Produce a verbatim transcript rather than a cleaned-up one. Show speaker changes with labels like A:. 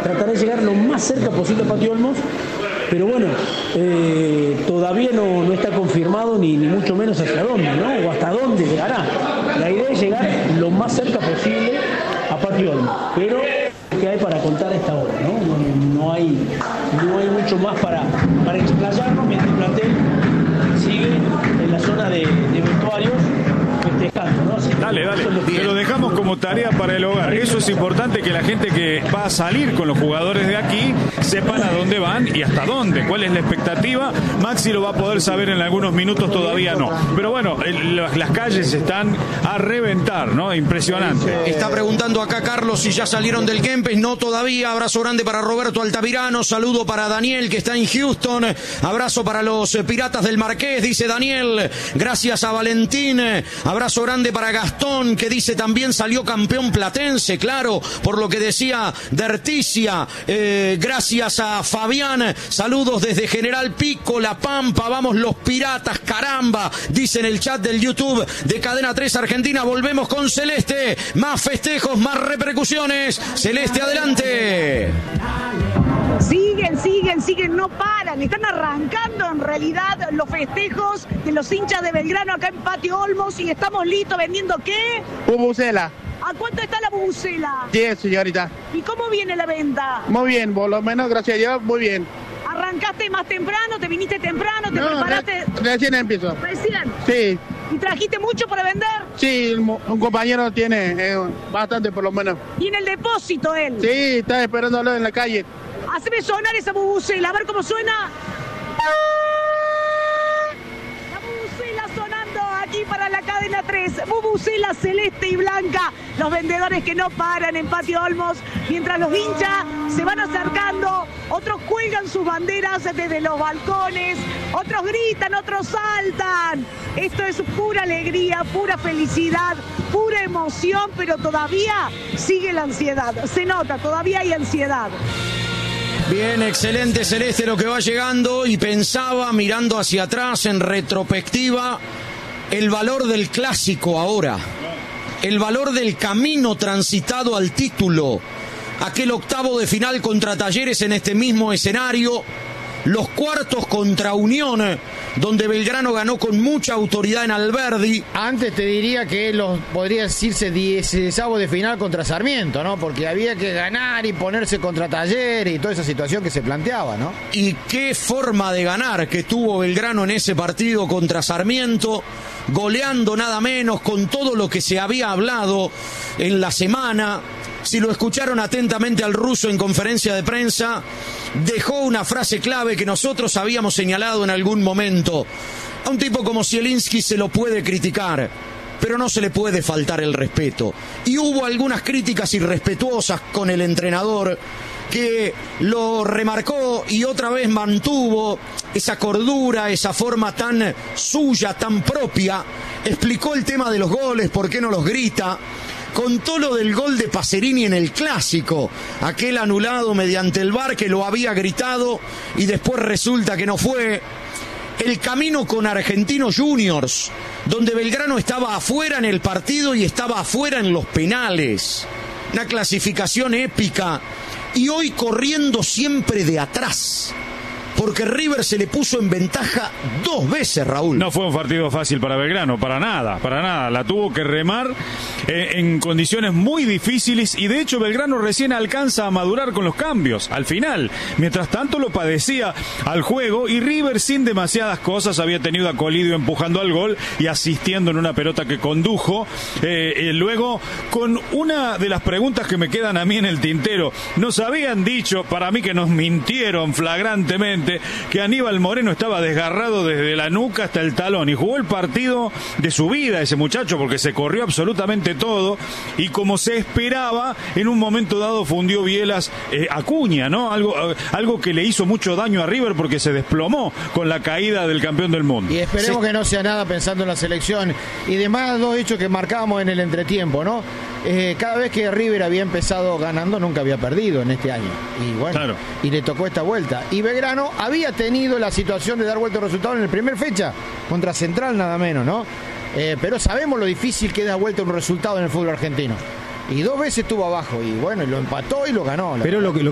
A: tratará de llegar lo más cerca posible a Patio Olmos, pero bueno, eh, todavía no, no está confirmado ni, ni mucho menos hacia dónde, ¿no? O hasta dónde llegará. La idea es llegar lo más cerca posible a Patio Olmos, pero ¿qué hay para contar a esta hora? No, no, no, hay, no hay mucho más para, para explayarnos mientras el plantel sigue en la zona de, de vestuarios festejando, ¿no? Así que
B: dale, dale, te lo dejamos como tarea para el hogar. Eso es importante, que la gente que va a salir con los jugadores de aquí sepan a dónde van y hasta dónde, cuál es la expectativa. Maxi lo va a poder saber en algunos minutos, todavía no. Pero bueno, el, las calles están a reventar, ¿no? Impresionante.
C: Está preguntando acá Carlos si ya salieron del Kempes. No todavía. Abrazo grande para Roberto Altamirano. Saludo para Daniel, que está en Houston. Abrazo para los Piratas del Marqués, dice Daniel. Gracias a Valentín. Abrazo grande para Gastón, que dice también salió campeón platense, claro, por lo que decía Derticia. Eh, gracias a Fabián. Saludos desde General Pico, La Pampa. Vamos los Piratas, caramba, dice en el chat del YouTube de Cadena tres Argentina. Volvemos con Celeste. Más festejos, más repercusiones. Celeste, adelante.
D: Siguen, siguen, siguen, no paran. Están arrancando en realidad los festejos de los hinchas de Belgrano acá en Patio Olmos y estamos listos vendiendo ¿qué?
E: Bubucela.
D: ¿A cuánto está la bubucela?
E: diez, señorita.
D: ¿Y cómo viene la venta?
E: Muy bien, por lo menos, gracias a Dios, muy bien.
D: ¿Arrancaste más temprano? ¿Te viniste temprano? ¿Te
E: no,
D: preparaste?
E: Re recién empiezo.
D: ¿Recién?
E: Sí.
D: ¿Y trajiste mucho para vender?
E: Sí, un compañero tiene eh, bastante por lo menos.
D: ¿Y en el depósito él?
E: Sí, está esperándolo en la calle.
D: Haceme sonar esa bubucela, a ver cómo suena. La bubucela sonando aquí para la Cadena tres. Bubucela celeste y blanca. Los vendedores que no paran en Patio Olmos. Mientras los hinchas se van acercando, otros cuelgan sus banderas desde los balcones, otros gritan, otros saltan. Esto es pura alegría, pura felicidad, pura emoción, pero todavía sigue la ansiedad. Se nota, todavía hay ansiedad.
C: Bien, excelente Celeste lo que va llegando, y pensaba mirando hacia atrás en retrospectiva el valor del clásico ahora, el valor del camino transitado al título, aquel octavo de final contra Talleres en este mismo escenario, los cuartos contra Unión, donde Belgrano ganó con mucha autoridad en Alberdi.
F: Antes te diría que los podría decirse dieciséisavo de final contra Sarmiento, ¿no? Porque había que ganar y ponerse contra Talleres y toda esa situación que se planteaba, ¿no?
C: Y qué forma de ganar que tuvo Belgrano en ese partido contra Sarmiento, goleando nada menos, con todo lo que se había hablado en la semana. Si lo escucharon atentamente al ruso en conferencia de prensa, dejó una frase clave que nosotros habíamos señalado en algún momento. A un tipo como Zielinski se lo puede criticar, pero no se le puede faltar el respeto. Y hubo algunas críticas irrespetuosas con el entrenador, que lo remarcó y otra vez mantuvo esa cordura, esa forma tan suya, tan propia. Explicó el tema de los goles, por qué no los grita. Contó lo del gol de Pacerini en el Clásico, aquel anulado mediante el V A R que lo había gritado y después resulta que no fue. El camino con Argentinos Juniors, donde Belgrano estaba afuera en el partido y estaba afuera en los penales. Una clasificación épica. Y hoy corriendo siempre de atrás, porque River se le puso en ventaja dos veces, Raúl.
B: No fue un partido fácil para Belgrano, para nada, para nada. La tuvo que remar eh, en condiciones muy difíciles, y de hecho Belgrano recién alcanza a madurar con los cambios al final. Mientras tanto lo padecía al juego, y River sin demasiadas cosas había tenido a Colidio empujando al gol y asistiendo en una pelota que condujo. Eh, eh, luego, con una de las preguntas que me quedan a mí en el tintero, nos habían dicho, para mí que nos mintieron flagrantemente, que Aníbal Moreno estaba desgarrado desde la nuca hasta el talón, y jugó el partido de su vida ese muchacho, porque se corrió absolutamente todo, y como se esperaba, en un momento dado fundió bielas eh, Acuña, ¿no? Algo, algo que le hizo mucho daño a River, porque se desplomó con la caída del campeón del mundo.
F: Y esperemos
B: sí.
F: que no sea nada pensando en la selección. Y demás dos hechos que marcábamos en el entretiempo, ¿no? Eh, cada vez que River había empezado ganando, nunca había perdido en este año. Y bueno, claro. Y le tocó esta vuelta. Y Belgrano había tenido la situación de dar vuelta al resultado en el primer fecha, contra Central nada menos, ¿no? Eh, pero sabemos lo difícil que es dar vuelta un resultado en el fútbol argentino. Y dos veces estuvo abajo, y bueno, lo empató y lo ganó.
G: Pero lo que, lo